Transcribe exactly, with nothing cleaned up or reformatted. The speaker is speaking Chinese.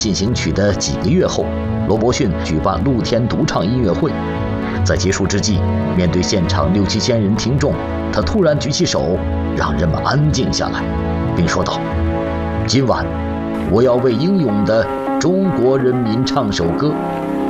进行曲的几个月后，罗伯逊举办露天独唱音乐会。在结束之际，面对现场六七千人听众，他突然举起手，让人们安静下来，并说道：“今晚，我要为英勇的中国人民唱首歌。”